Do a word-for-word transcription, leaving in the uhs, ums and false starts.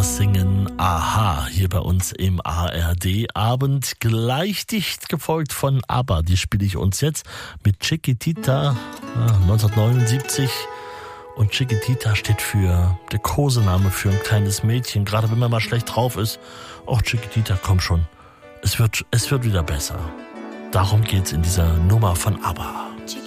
singen Aha hier bei uns im A R D-Abend. Gleich dicht gefolgt von ABBA. Die spiele ich uns jetzt mit Chiquitita neunzehnhundertneunundsiebzig. Und Chiquitita steht für der Kosename für ein kleines Mädchen. Gerade wenn man mal schlecht drauf ist. Och, Chiquitita, komm schon. Es wird, es wird wieder besser. Darum geht's in dieser Nummer von ABBA.